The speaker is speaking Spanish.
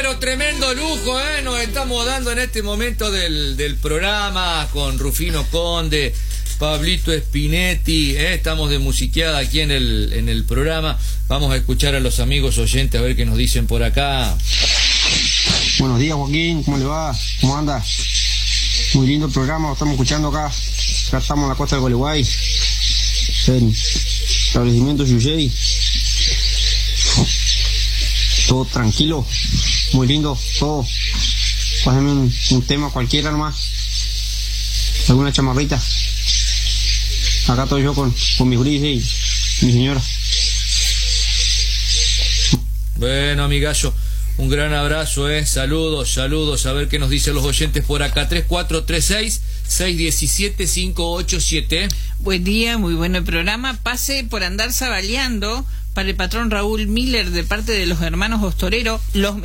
pero tremendo lujo, nos estamos dando en este momento del programa con Rufino Conde, Pablito Spinetti, estamos de musiqueada aquí en el programa. Vamos a escuchar a los amigos oyentes a ver qué nos dicen por acá. Buenos días, Joaquín, ¿cómo le va? ¿Cómo anda? Muy lindo el programa, lo estamos escuchando acá. Acá estamos en la costa del Gualeguay, en establecimiento Yuyey. Todo tranquilo, muy lindo, todo. Pásenme un tema cualquiera nomás, alguna chamarrita. Acá estoy yo con mis grises y mi señora. Bueno, amigallo, un gran abrazo, saludos, a ver qué nos dicen los oyentes por acá. 3436-617-587. Buen día, muy bueno el programa. Pase por andar sabaleando para el patrón Raúl Miller de parte de los hermanos Ostorero. Los